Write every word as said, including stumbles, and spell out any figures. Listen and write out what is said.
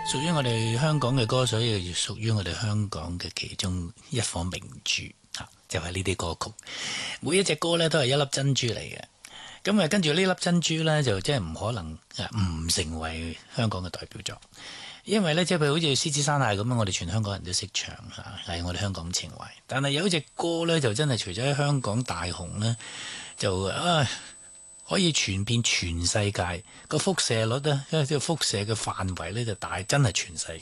屬於我哋香港嘅歌，所以屬於我哋香港嘅其中一顆明珠啊，就係呢啲歌曲。每一隻歌呢都係一粒珍珠嚟嘅。咁啊，跟住呢粒珍珠呢，就真係唔可能唔成為香港嘅代表作，因為呢，即係譬如好似獅子山下咁樣，我哋全香港人都識唱嚇，係我哋香港情懷。但係有一隻歌呢，就真係除咗喺香港大紅呢，就啊〜可以傳遍全世界，個輻射率呢，即係輻射嘅範圍呢，就大，真係全世界。